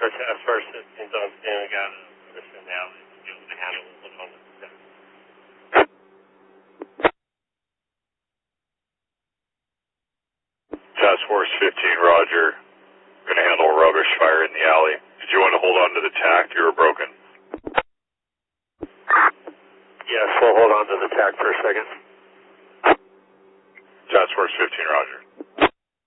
our task force systems on stand. We got a person now that's able to handle it. Look on the system. Task Force 15, Roger. Going to handle rubbish fire in the alley. Did you want to hold on to the tack? You were broken. Yes, we'll hold on to the tack for a second. Task Force 15, Roger.